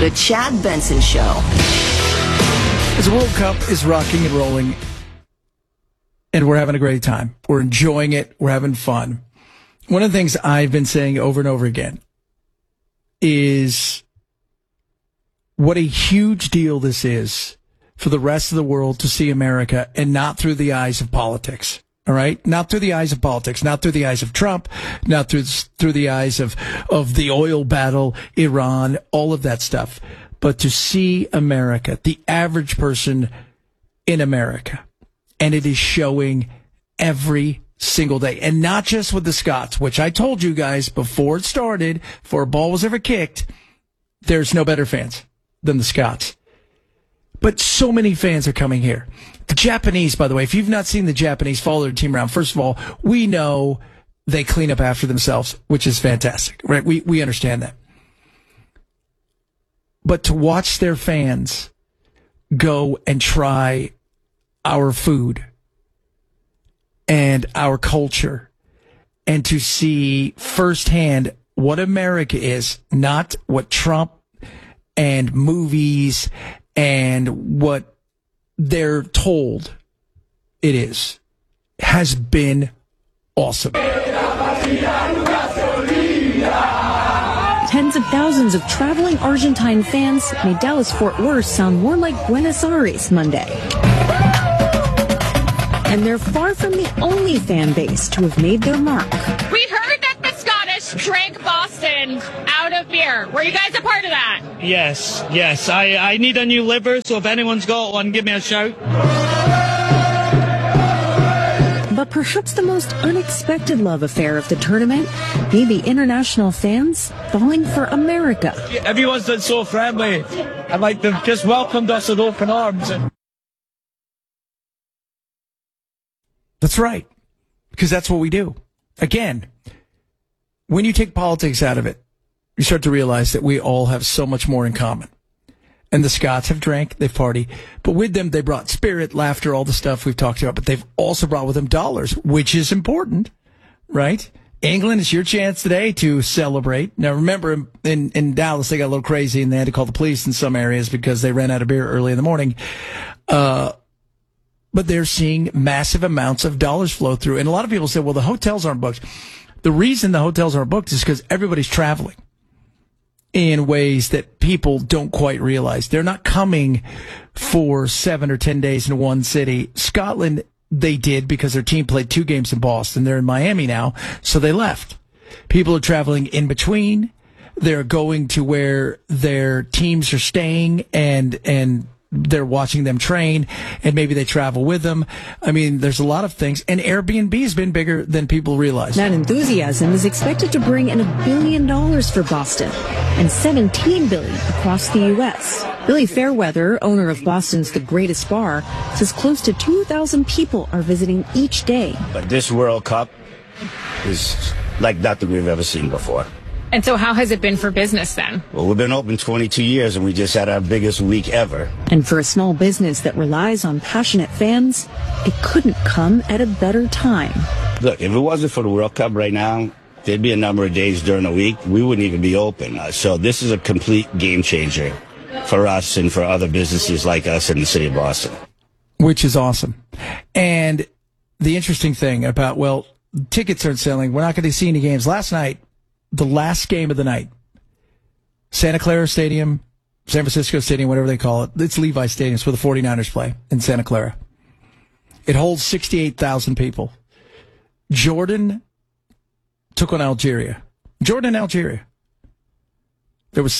The Chad Benson Show. As the World Cup is rocking and rolling, and we're having a great time. We're enjoying it. We're having fun. One of the things I've been saying over and over again is what a huge deal this is for the rest of the world to see America, and not through the eyes of politics. All right? Not through the eyes of politics, not through the eyes of Trump, not through the eyes of the oil battle, Iran, all of that stuff. But to see America, the average person in America. And it is showing every single day. And not just with the Scots, which I told you guys before it started, before a ball was ever kicked, there's no better fans than the Scots. But so many fans are coming here. The Japanese, by the way, if you've not seen the Japanese follow their team around, first of all, we know they clean up after themselves, which is fantastic, right? We understand that. But to watch their fans go and try our food and our culture, and to see firsthand what America is, not what Trump and movies and what they're told it is, has been awesome. Tens of thousands of traveling Argentine fans made Dallas-Fort Worth sound more like Buenos Aires Monday. And they're far from the only fan base to have made their mark. We heard that the Scottish drank Boston out of beer. Were you guys a part of that? Yes. I need a new liver, so if anyone's got one, give me a shout. But perhaps the most unexpected love affair of the tournament may be international fans falling for America. Everyone's been so friendly, and like they've just welcomed us with open arms. That's right, because that's what we do. Again, when you take politics out of it, you start to realize that we all have so much more in common. And the Scots have drank, they've partied, but with them they brought spirit, laughter, all the stuff we've talked about, but they've also brought with them dollars, which is important, right? England, it's your chance today to celebrate. Now remember, in Dallas they got a little crazy and they had to call the police in some areas because they ran out of beer early in the morning. But they're seeing massive amounts of dollars flow through. And a lot of people say, well, the hotels aren't booked. The reason the hotels aren't booked is because everybody's traveling in ways that people don't quite realize. They're not coming for 7 or 10 days in one city. Scotland, they did because their team played 2 games in Boston. They're in Miami now, so they left. People are traveling in between. They're going to where their teams are staying and they're watching them train, and maybe they travel with them. I mean, there's a lot of things. And Airbnb has been bigger than people realize. That enthusiasm is expected to bring in $1 billion for Boston and $17 billion across the U.S. Billy Fairweather, owner of Boston's The Greatest Bar, says close to 2,000 people are visiting each day. But this World Cup is like nothing we've ever seen before. And so how has it been for business then? Well, we've been open 22 years and we just had our biggest week ever. And for a small business that relies on passionate fans, it couldn't come at a better time. Look, if it wasn't for the World Cup right now, there'd be a number of days during the week we wouldn't even be open. So this is a complete game changer for us and for other businesses like us in the city of Boston. Which is awesome. And the interesting thing about, well, tickets aren't selling. We're not going to see any games. Last night, the last game of the night, Santa Clara Stadium, San Francisco Stadium, whatever they call it. It's Levi Stadium. It's where the 49ers play in Santa Clara. It holds 68,000 people. Jordan took on Algeria. Algeria. There was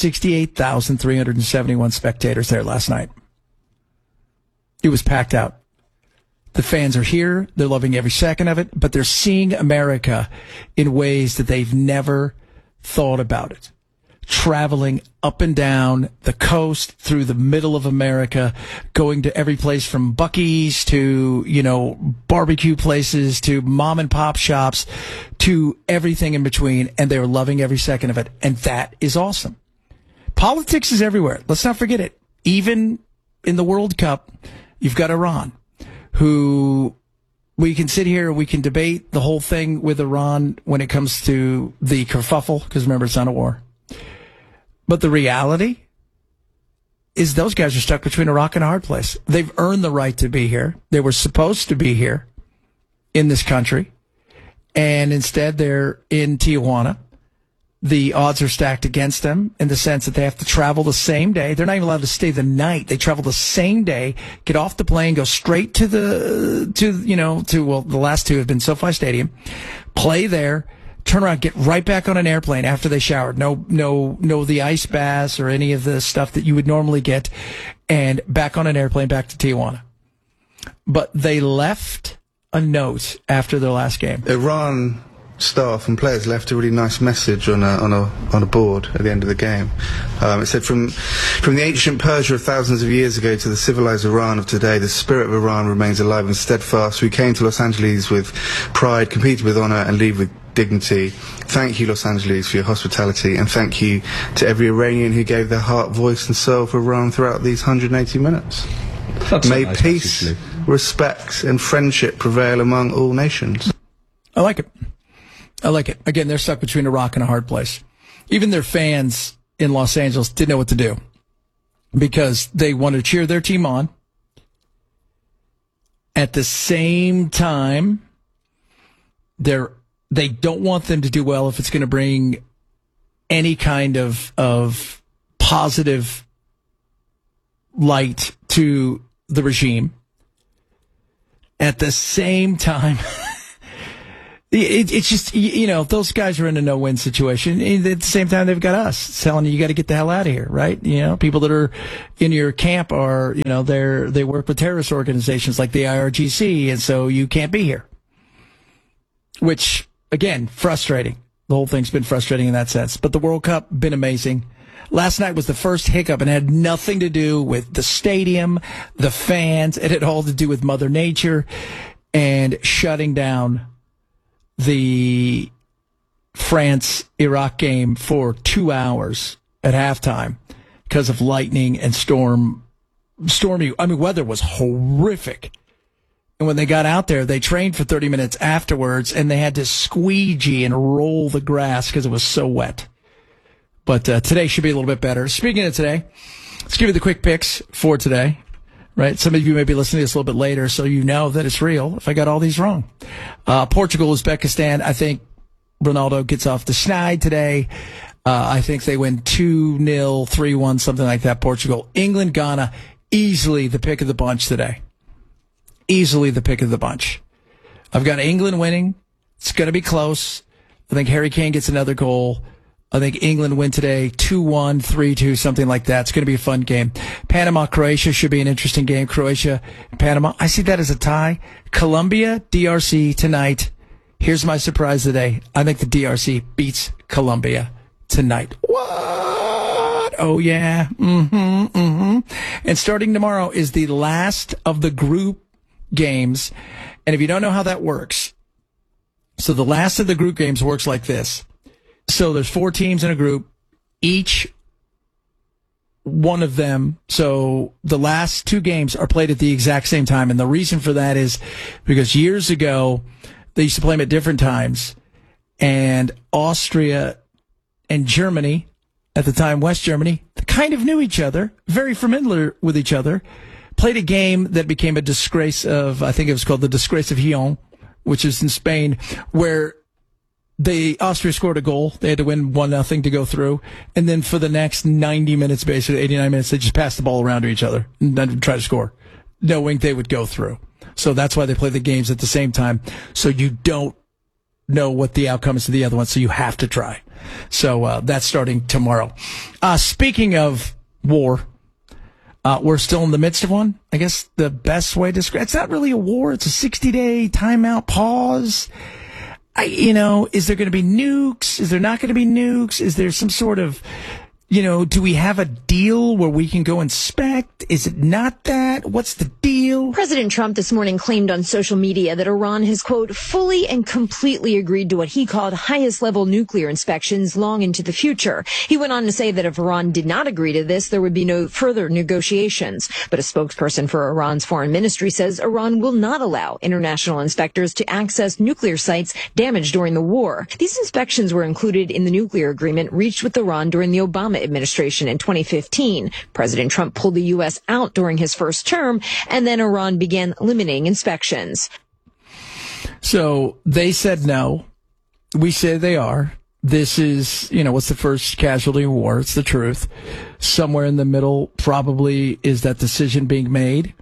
68,371 spectators there last night. It was packed out. The fans are here. They're loving every second of it, but they're seeing America in ways that they've never thought about it. Traveling up and down the coast, through the middle of America, going to every place from Buc-ee's to, barbecue places to mom and pop shops to everything in between, and they're loving every second of it. And that is awesome. Politics is everywhere. Let's not forget it. Even in the World Cup, you've got Iran, who we can sit here, we can debate the whole thing with Iran when it comes to the kerfuffle, because remember, it's not a war. But the reality is those guys are stuck between a rock and a hard place. They've earned the right to be here. They were supposed to be here in this country. And instead they're in Tijuana. The odds are stacked against them in the sense that they have to travel the same day. They're not even allowed to stay the night. They travel the same day, get off the plane, go straight to the last two have been SoFi Stadium, play there, turn around, get right back on an airplane after they showered. No, the ice baths or any of the stuff that you would normally get, and back on an airplane back to Tijuana. But they left a note after their last game. Iran staff and players left a really nice message on a board at the end of the game. It said, from the ancient Persia of thousands of years ago to the civilized Iran of today, the spirit of Iran remains alive and steadfast. We came to Los Angeles with pride, competed with honor, and leave with dignity. Thank you, Los Angeles, for your hospitality, and thank you to every Iranian who gave their heart, voice, and soul for Iran throughout these 180 minutes. May nice peace, message, respect, and friendship prevail among all nations. I like it. Again, they're stuck between a rock and a hard place. Even their fans in Los Angeles didn't know what to do because they want to cheer their team on. At the same time, they don't want them to do well if it's going to bring any kind of positive light to the regime. At the same time, it's just, those guys are in a no-win situation. At the same time, they've got us telling you got to get the hell out of here, right? People that are in your camp are, they work with terrorist organizations like the IRGC, and so you can't be here. Which, again, frustrating. The whole thing's been frustrating in that sense. But the World Cup, been amazing. Last night was the first hiccup and had nothing to do with the stadium, the fans. It had all to do with Mother Nature and shutting down the France-Iraq game for 2 hours at halftime because of lightning and stormy. Weather was horrific. And when they got out there, they trained for 30 minutes afterwards, and they had to squeegee and roll the grass because it was so wet. But today should be a little bit better. Speaking of today, let's give you the quick picks for today. Right? Some of you may be listening to this a little bit later, so you know that it's real if I got all these wrong. Portugal, Uzbekistan, I think Ronaldo gets off the schneid today. I think they win 2-0, 3-1, something like that. Portugal. England, Ghana, easily the pick of the bunch today. Easily the pick of the bunch. I've got England winning. It's going to be close. I think Harry Kane gets another goal. I think England win today 2-1, 3-2, something like that. It's going to be a fun game. Panama, Croatia should be an interesting game. Croatia, Panama. I see that as a tie. Colombia, DRC tonight. Here's my surprise today. I think the DRC beats Colombia tonight. What? Oh, yeah. And starting tomorrow is the last of the group games. And if you don't know how that works, so the last of the group games works like this. So there's 4 teams in a group, each one of them. So the last 2 games are played at the exact same time. And the reason for that is because years ago, they used to play them at different times. And Austria and Germany, at the time West Germany, kind of knew each other, very familiar with each other, played a game that became a disgrace of, I think it was called the Disgrace of Lyon, which is in Spain, where Austria scored a goal. They had to win 1-0 to go through. And then for the next 90 minutes, basically 89 minutes, they just passed the ball around to each other and then try to score, knowing they would go through. So that's why they play the games at the same time. So you don't know what the outcome is to the other one. So you have to try. So that's starting tomorrow. Speaking of war, we're still in the midst of one. I guess the best way to describe it's not really a war. It's a 60-day timeout pause. Is there going to be nukes? Is there not going to be nukes? Is there some sort of, do we have a deal where we can go inspect? Is it not that? What's the deal? President Trump this morning claimed on social media that Iran has, quote, fully and completely agreed to what he called highest level nuclear inspections long into the future. He went on to say that if Iran did not agree to this, there would be no further negotiations. But a spokesperson for Iran's foreign ministry says Iran will not allow international inspectors to access nuclear sites damaged during the war. These inspections were included in the nuclear agreement reached with Iran during the Obama Obama administration in 2015. President Trump pulled the U.S. out during his first term, and then Iran began limiting inspections. So they said no. We say they are. This is, what's the first casualty of war? It's the truth. Somewhere in the middle probably is that decision being made.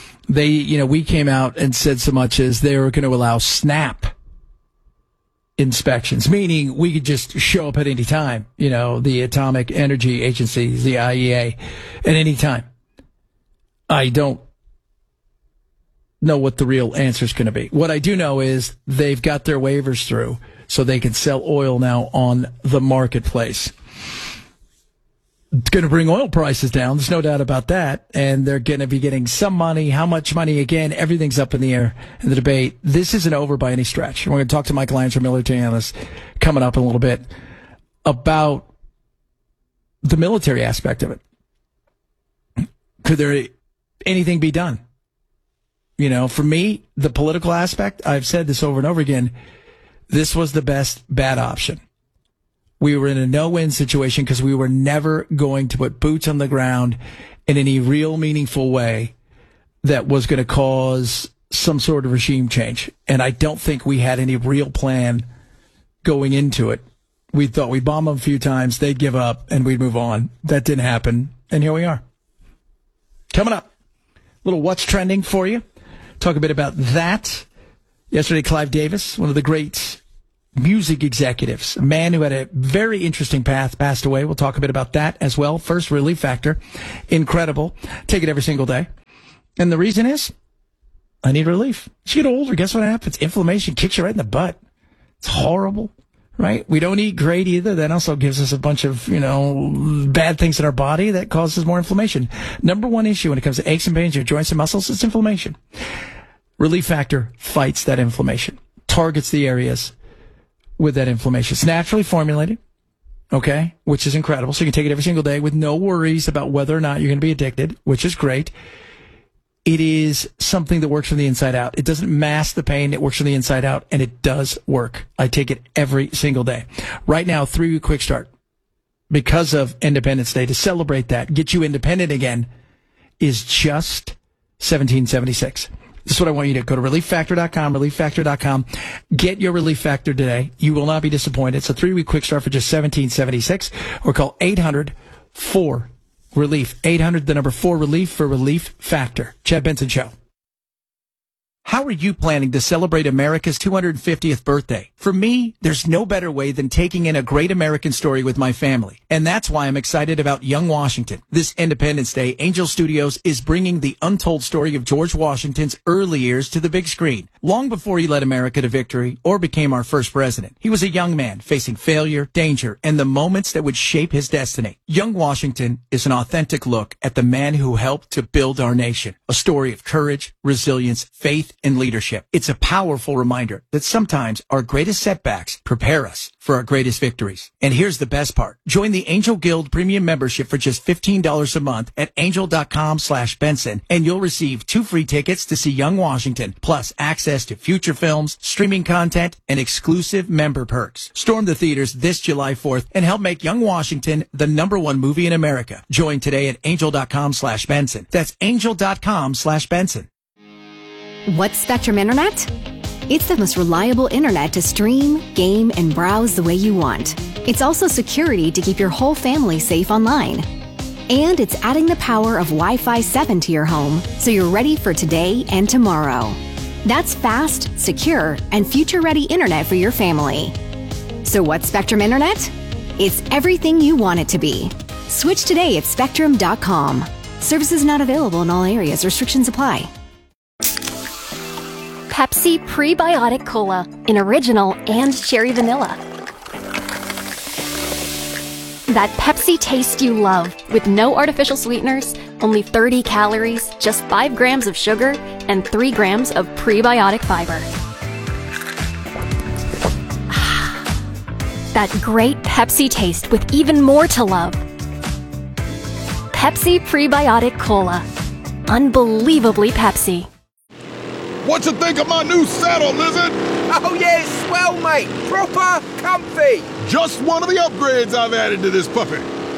We came out and said so much as they were going to allow snap inspections, meaning we could just show up at any time, the Atomic Energy Agency, the IAEA, at any time. I don't know what the real answer is going to be. What I do know is they've got their waivers through so they can sell oil now on the marketplace. It's going to bring oil prices down. There's no doubt about that. And they're going to be getting some money. How much money? Again, everything's up in the air in the debate. This isn't over by any stretch. We're going to talk to Michael Lyons from military analyst coming up in a little bit about the military aspect of it. Could there anything be done? For me, the political aspect, I've said this over and over again, this was the best bad option. We were in a no-win situation because we were never going to put boots on the ground in any real meaningful way that was going to cause some sort of regime change. And I don't think we had any real plan going into it. We thought we'd bomb them a few times, they'd give up, and we'd move on. That didn't happen, and here we are. Coming up, a little what's trending for you. Talk a bit about that. Yesterday, Clive Davis, one of the great music executives, a man who had a very interesting path, passed away. We'll talk a bit about that as well. First, Relief Factor. Incredible. Take it every single day. And the reason is, I need relief. As you get older, guess what happens? Inflammation kicks you right in the butt. It's horrible, right? We don't eat great either. That also gives us a bunch of, bad things in our body that causes more inflammation. Number one issue when it comes to aches and pains, your joints and muscles, it's inflammation. Relief Factor fights that inflammation, targets the areas with that inflammation. It's naturally formulated, okay, which is incredible. So you can take it every single day with no worries about whether or not you're going to be addicted, which is great. It is something that works from the inside out. It doesn't mask the pain. It works from the inside out, and it does work. I take it every single day. Right now, 3-week quick start because of Independence Day to celebrate that, get you independent again, is just $17.76. This is what I want you to go to relieffactor.com, relieffactor.com. Get your Relief Factor today. You will not be disappointed. It's a 3-week quick start for just $17.76, or call 800-4-RELIEF. 800, the number 4-RELIEF for Relief Factor. Chad Benson Show. How are you planning to celebrate America's 250th birthday? For me, there's no better way than taking in a great American story with my family. And that's why I'm excited about Young Washington. This Independence Day, Angel Studios is bringing the untold story of George Washington's early years to the big screen. Long before he led America to victory or became our first president, he was a young man facing failure, danger, and the moments that would shape his destiny. Young Washington is an authentic look at the man who helped to build our nation. A story of courage, resilience, faith, and leadership. It's a powerful reminder that sometimes our greatest setbacks prepare us for our greatest victories. And here's the best part. Join the Angel Guild Premium membership for just $15 a month at angel.com/Benson, and you'll receive 2 free tickets to see Young Washington, plus access to future films, streaming content, and exclusive member perks. Storm the theaters this July 4th and help make Young Washington the #1 movie in America. Join today at angel.com/Benson. That's angel.com/Benson. What's Spectrum Internet? It's the most reliable internet to stream, game, and browse the way you want. It's also security to keep your whole family safe online. And it's adding the power of Wi-Fi 7 to your home so you're ready for today and tomorrow. That's fast, secure, and future-ready internet for your family. So what's Spectrum Internet? It's everything you want it to be. Switch today at Spectrum.com. Services not available in all areas. Restrictions apply. Pepsi Prebiotic Cola in original and cherry vanilla. That Pepsi taste you love with no artificial sweeteners, only 30 calories, just 5 grams of sugar, and 3 grams of prebiotic fiber. That great Pepsi taste with even more to love. Pepsi Prebiotic Cola. Unbelievably Pepsi. What you think of my new saddle, Lizard? Oh yeah, it's swell, mate. Proper comfy. Just one of the upgrades I've added to this puppy.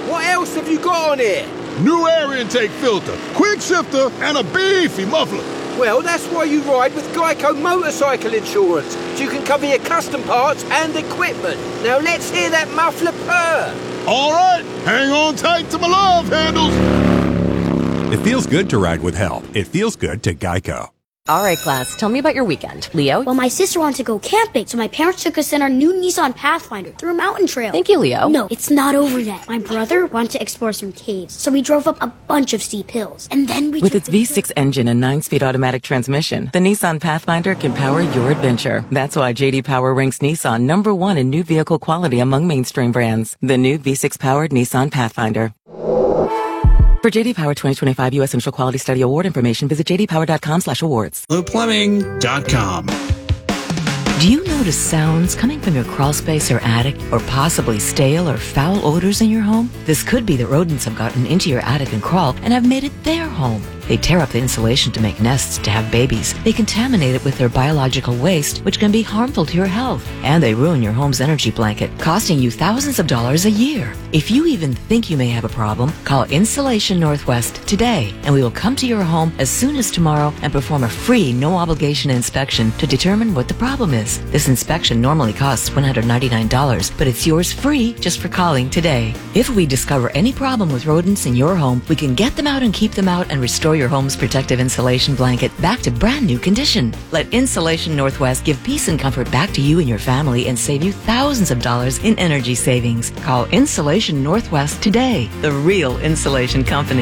What else have you got on here? New air intake filter, quick shifter, and a beefy muffler. Well, that's why you ride with Geico Motorcycle Insurance, so you can cover your custom parts and equipment. Now let's hear that muffler purr. All right, hang on tight to my love handles. It feels good to ride with help. It feels good to Geico. All right, class, tell me about your weekend. Leo? Well, my sister wanted to go camping, so my parents took us in our new Nissan Pathfinder through a mountain trail. Thank you, Leo. No, it's not over yet. My brother wanted to explore some caves, so we drove up a bunch of steep hills. And then we... With its V6 engine and 9-speed automatic transmission, the Nissan Pathfinder can power your adventure. That's why J.D. Power ranks Nissan #1 in new vehicle quality among mainstream brands. The new V6-powered Nissan Pathfinder. For J.D. Power 2025 U.S. Central Quality Study Award information, visit jdpower.com/awards. BluePlumbing.com. Do you notice sounds coming from your crawl space or attic, or possibly stale or foul odors in your home? This could be that rodents have gotten into your attic and crawl and have made it their home. They tear up the insulation to make nests to have babies. They contaminate it with their biological waste, which can be harmful to your health. And they ruin your home's energy blanket, costing you thousands of dollars a year. If you even think you may have a problem, call Insulation Northwest today, and we will come to your home as soon as tomorrow and perform a free, no-obligation inspection to determine what the problem is. This inspection normally costs $199, but it's yours free just for calling today. If we discover any problem with rodents in your home, we can get them out and keep them out and restore your home's protective insulation blanket back to brand new condition. Let Insulation Northwest give peace and comfort back to you and your family and save you thousands of dollars in energy savings. Call Insulation Northwest today, the real insulation company.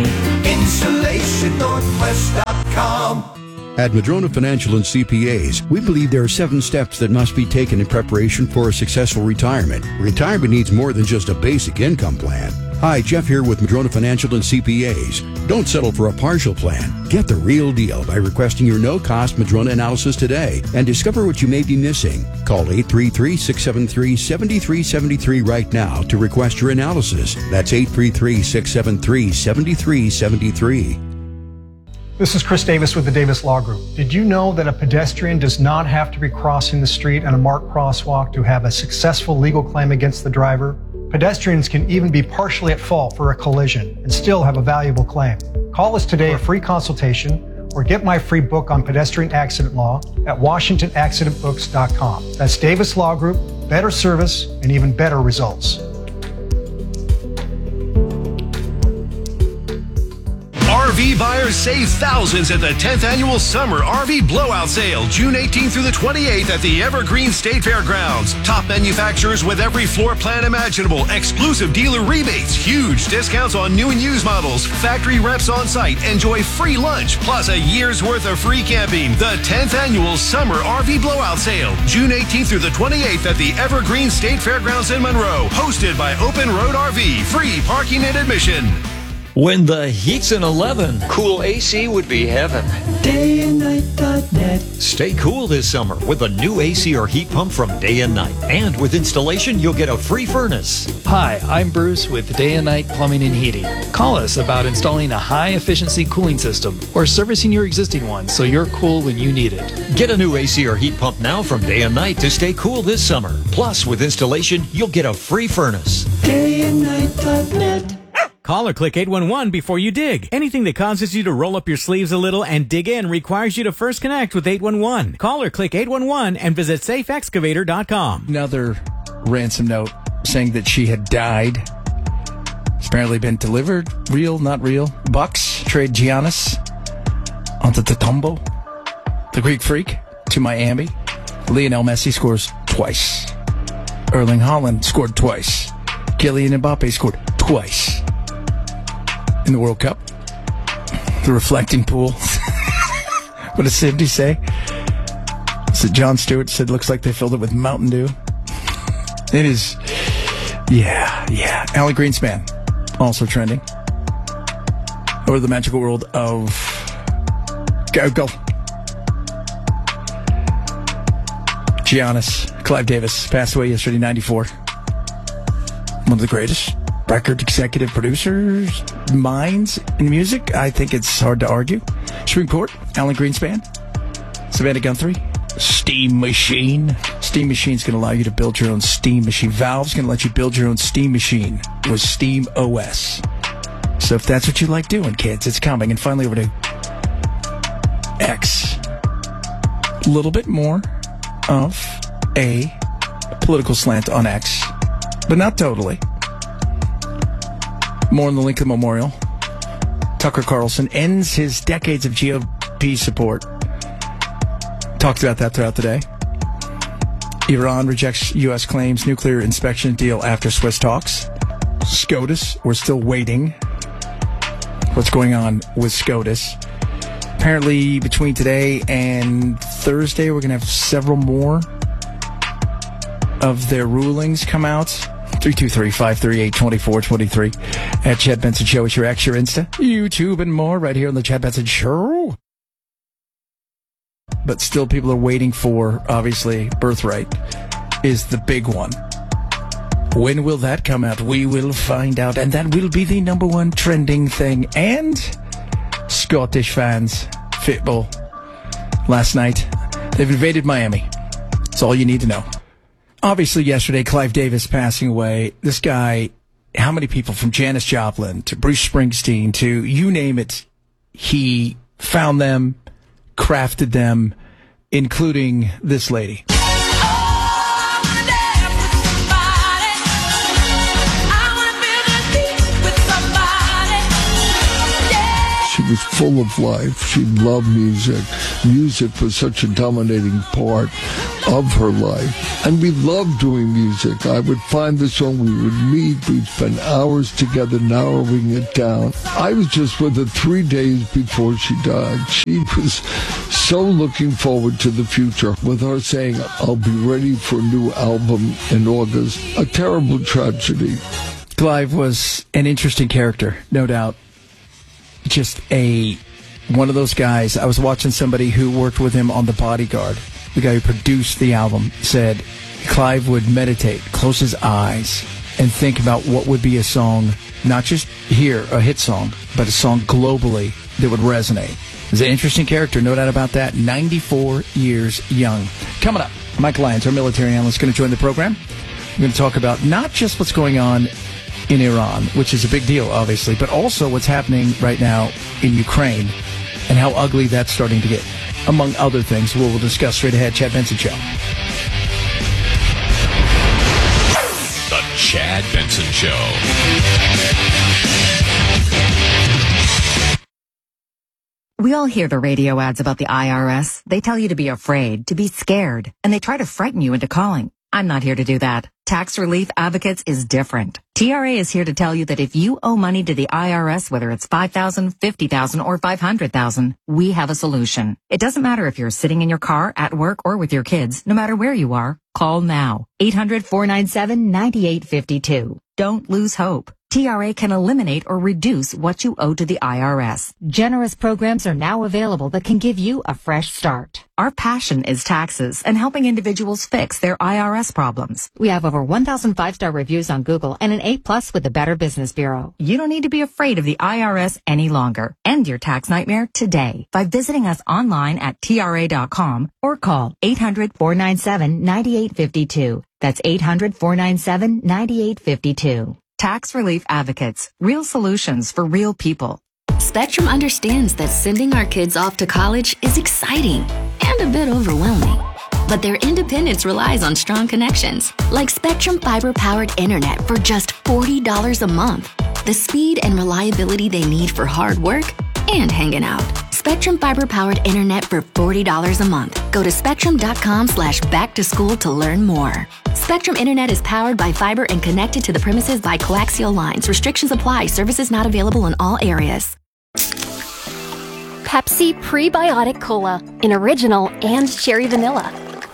InsulationNorthwest.com. At Madrona Financial and CPAs, we believe there are 7 steps that must be taken in preparation for a successful retirement. Retirement needs more than just a basic income plan. Hi, Jeff here with Madrona Financial and CPAs. Don't settle for a partial plan. Get the real deal by requesting your no-cost Madrona analysis today and discover what you may be missing. Call 833-673-7373 right now to request your analysis. That's 833-673-7373. This is Chris Davis with the Davis Law Group. Did you know that a pedestrian does not have to be crossing the street on a marked crosswalk to have a successful legal claim against the driver? Pedestrians can even be partially at fault for a collision and still have a valuable claim. Call us today for a free consultation or get my free book on pedestrian accident law at WashingtonAccidentBooks.com. That's Davis Law Group, better service and even better results. RV buyers save thousands at the 10th Annual Summer RV Blowout Sale, June 18th through the 28th at the Evergreen State Fairgrounds. Top manufacturers with every floor plan imaginable, exclusive dealer rebates, huge discounts on new and used models, factory reps on site, enjoy free lunch, plus a year's worth of free camping. The 10th Annual Summer RV Blowout Sale, June 18th through the 28th at the Evergreen State Fairgrounds in Monroe, hosted by Open Road RV, free parking and admission. When the heat's an 11, cool AC would be heaven. DayandNight.net. Stay cool this summer with a new AC or heat pump from Day and Night. And with installation, you'll get a free furnace. Hi, I'm Bruce with Day and Night Plumbing and Heating. Call us about installing a high-efficiency cooling system or servicing your existing one so you're cool when you need it. Get a new AC or heat pump now from Day and Night to stay cool this summer. Plus, with installation, you'll get a free furnace. DayandNight.net. Call or click 811 before you dig. Anything that causes you to roll up your sleeves a little and dig in requires you to first connect with 811. Call or click 811 and visit safeexcavator.com. Another ransom note saying that she had died. It's apparently been delivered. Real, not real. Bucks trade Giannis Antetokounmpo, the Greek Freak, to Miami. Lionel Messi scores twice. Erling Haaland scored twice. Kylian Mbappe scored twice. In the World Cup. The reflecting pool. What does Cindy say? So Jon Stewart said looks like they filled it with Mountain Dew. It is, yeah. Alan Greenspan, also trending. Over the magical world of go. Giannis, Clive Davis, passed away yesterday, 94. One of the greatest record executive producers, minds in music. I think it's hard to argue. Supreme Court, Alan Greenspan, Savannah Guthrie, Steam machine. Steam machine's going to allow you to build your own steam machine. Valve's going to let you build your own steam machine with Steam OS. So if that's what you like doing, kids, it's coming. And finally over to X. A little bit more of a political slant on X, but not totally. More on the Lincoln Memorial. Tucker Carlson ends his decades of GOP support. Talked about that throughout the day. Iran rejects U.S. claims nuclear inspection deal after Swiss talks. SCOTUS, we're still waiting. What's going on with SCOTUS? Apparently, between today and Thursday, we're going to have several more of their rulings come out. 323-538-2423 at Chad Benson Show. It's your X, your Insta, YouTube, and more right here on the Chad Benson Show. But still, people are waiting for, obviously, Birthright is the big one. When will that come out? We will find out. And that will be the number one trending thing. And Scottish fans, football, last night, they've invaded Miami. That's all you need to know. Obviously, yesterday, Clive Davis passing away. This guy, how many people from Janis Joplin to Bruce Springsteen to you name it, he found them, crafted them, including this lady. She was full of life. She loved music. Music was such a dominating part of her life. And we loved doing music. I would find the song, we would meet, we'd spend hours together narrowing it down. I was just with her 3 days before she died. She was so looking forward to the future, with her saying, I'll be ready for a new album in August. A terrible tragedy. Clive was an interesting character, no doubt. Just one of those guys. I was watching somebody who worked with him on The Bodyguard. The guy who produced the album said Clive would meditate, close his eyes, and think about what would be a song, not just here, a hit song, but a song globally that would resonate. He's an interesting character, no doubt about that. 94 years young. Coming up, Mike Lyons, our military analyst, going to join the program. We're going to talk about not just what's going on in Iran, which is a big deal, obviously, but also what's happening right now in Ukraine and how ugly that's starting to get, among other things. We'll discuss straight ahead. Chad Benson Show. The Chad Benson Show. We all hear the radio ads about the IRS. They tell you to be afraid, to be scared, and they try to frighten you into calling. I'm not here to do that. Tax Relief Advocates is different. TRA is here to tell you that if you owe money to the IRS, whether it's $5,000, $50,000, or $500,000, we have a solution. It doesn't matter if you're sitting in your car, at work, or with your kids. No matter where you are, call now. 800-497-9852. Don't lose hope. TRA can eliminate or reduce what you owe to the IRS. Generous programs are now available that can give you a fresh start. Our passion is taxes and helping individuals fix their IRS problems. We have over 1,000 5-star reviews on Google and an A+ with the Better Business Bureau. You don't need to be afraid of the IRS any longer. End your tax nightmare today by visiting us online at TRA.com or call 800-497-9852. That's 800-497-9852. Tax Relief Advocates. Real solutions for real people. Spectrum understands that sending our kids off to college is exciting and a bit overwhelming. But their independence relies on strong connections, like Spectrum fiber-powered internet for just $40 a month. The speed and reliability they need for hard work and hanging out. Spectrum fiber-powered internet for $40 a month. Go to spectrum.com/back-to-school to learn more. Spectrum Internet is powered by fiber and connected to the premises by coaxial lines. Restrictions apply. Services not available in all areas. Pepsi Prebiotic Cola in original and cherry vanilla.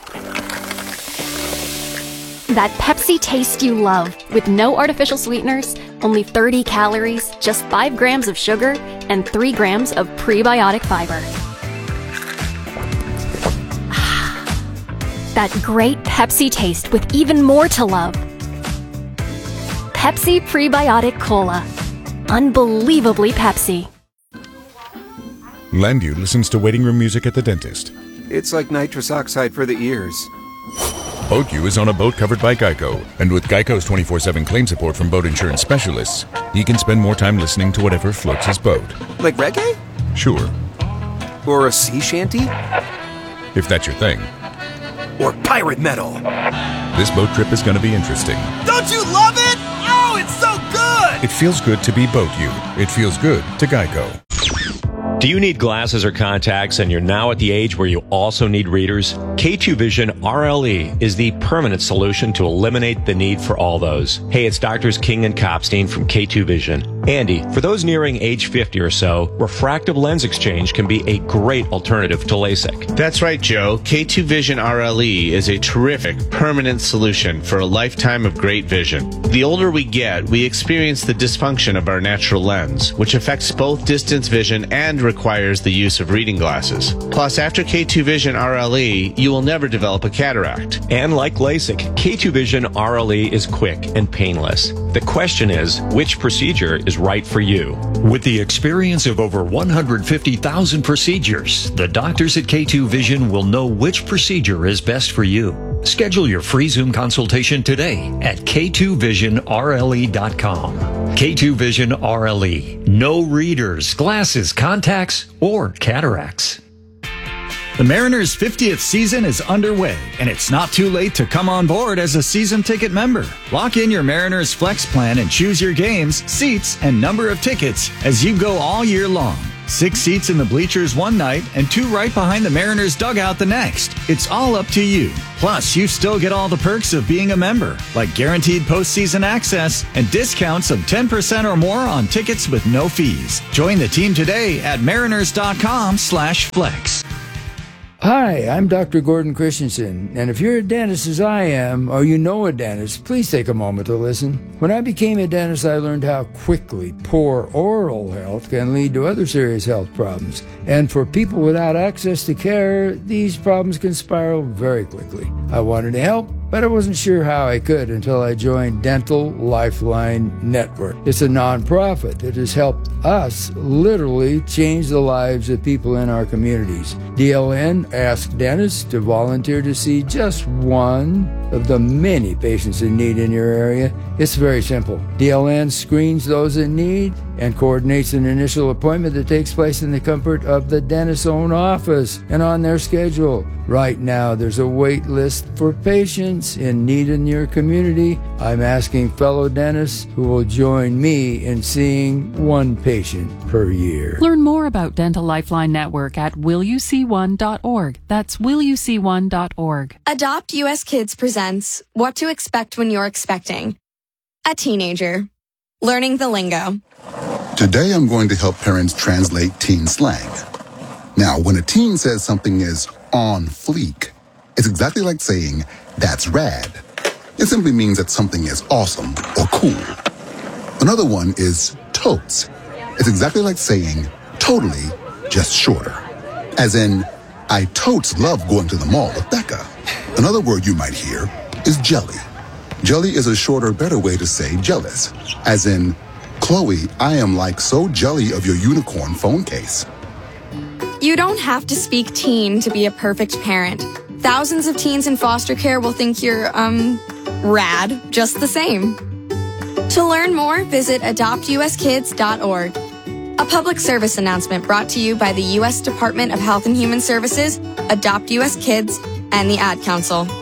That Pepsi taste you love with no artificial sweeteners, only 30 calories, just 5 grams of sugar, and 3 grams of prebiotic fiber. That great Pepsi taste with even more to love. Pepsi Prebiotic Cola. Unbelievably Pepsi. Lendu listens to waiting room music at the dentist. It's like nitrous oxide for the ears. Boat U is on a boat covered by Geico. And with Geico's 24/7 claim support from boat insurance specialists, he can spend more time listening to whatever floats his boat. Like reggae? Sure. Or a sea shanty? If that's your thing. Or pirate metal. This boat trip is going to be interesting. Don't you love it? Oh, it's so good! It feels good to be Boat U. It feels good to Geico. Do you need glasses or contacts and you're now at the age where you also need readers? K2 Vision RLE is the permanent solution to eliminate the need for all those. Hey, it's Doctors King and Kopstein from K2 Vision. Andy, for those nearing age 50 or so, refractive lens exchange can be a great alternative to LASIK. That's right, Joe. K2 Vision RLE is a terrific permanent solution for a lifetime of great vision. The older we get, we experience the dysfunction of our natural lens, which affects both distance vision and requires the use of reading glasses. Plus, after K2 Vision RLE, you will never develop a cataract. And like LASIK, K2 Vision RLE is quick and painless. The question is, which procedure is right for you? With the experience of over 150,000 procedures, the doctors at K2 Vision will know which procedure is best for you. Schedule your free Zoom consultation today at k2visionrle.com. K2 Vision RLE. No readers, glasses, contacts, or cataracts. The Mariners' 50th season is underway, and it's not too late to come on board as a season ticket member. Lock in your Mariners Flex plan and choose your games, seats, and number of tickets as you go all year long. 6 seats in the bleachers one night and 2 right behind the Mariners dugout the next. It's all up to you. Plus, you still get all the perks of being a member, like guaranteed postseason access and discounts of 10% or more on tickets with no fees. Join the team today at mariners.com/flex. Hi, I'm Dr. Gordon Christensen, and if you're a dentist as I am, or you know a dentist, please take a moment to listen. When I became a dentist, I learned how quickly poor oral health can lead to other serious health problems. And for people without access to care, these problems can spiral very quickly. I wanted to help, but I wasn't sure how I could until I joined Dental Lifeline Network. It's a nonprofit that has helped us literally change the lives of people in our communities. DLN asked dentists to volunteer to see just one of the many patients in need in your area. It's very simple. DLN screens those in need and coordinates an initial appointment that takes place in the comfort of the dentist's own office and on their schedule. Right now, there's a wait list for patients in need in your community. I'm asking fellow dentists who will join me in seeing one patient per year. Learn more about Dental Lifeline Network at willyouseeone.org. That's willyouseeone.org. Adopt US Kids presents What to Expect When You're Expecting. A teenager. Learning the lingo. Today I'm going to help parents translate teen slang. Now, when a teen says something is on fleek, it's exactly like saying, that's rad. It simply means that something is awesome or cool. Another one is totes. It's exactly like saying, totally, just shorter. As in, I totes love going to the mall with Becca. Another word you might hear is jelly. Jelly is a shorter, better way to say jealous. As in, Chloe, I am like so jelly of your unicorn phone case. You don't have to speak teen to be a perfect parent. Thousands of teens in foster care will think you're, rad, just the same. To learn more, visit adoptuskids.org. A public service announcement brought to you by the U.S. Department of Health and Human Services, Adopt U.S. Kids, and the Ad Council.